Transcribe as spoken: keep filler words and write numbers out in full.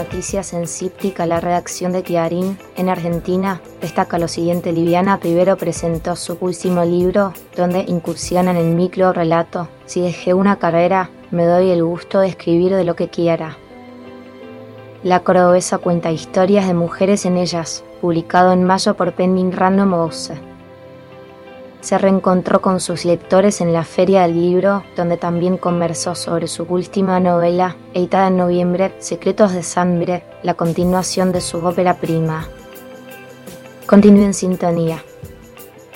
noticias en Cíptica, la redacción de Clarín, en Argentina, destaca lo siguiente. Liviana Rivero presentó su último libro, donde incursiona en el micro relato. Si dejé una carrera, me doy el gusto de escribir de lo que quiera. La cordobesa cuenta historias de mujeres en ellas, publicado en mayo por Pending Random House. Se reencontró con sus lectores en la Feria del Libro, donde también conversó sobre su última novela, editada en noviembre, Secretos de Sangre, la continuación de su ópera prima. Continúe en sintonía.